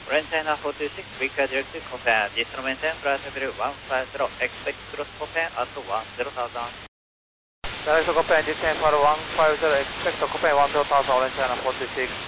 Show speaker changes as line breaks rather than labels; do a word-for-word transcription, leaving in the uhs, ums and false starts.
Orange China four two six, Victor direct to Copan, distance maintain, flight level one five zero, expect cross Copan at one zero thousand.
Direct to Copan, distance for one five zero, expect Copan one zero thousand, Orange China four two six.